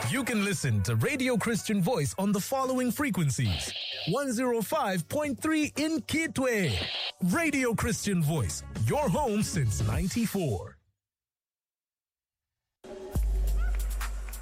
You can listen to Radio Christian Voice on the following frequencies. 105.3 in Kitwe. Radio Christian Voice, your home since 94.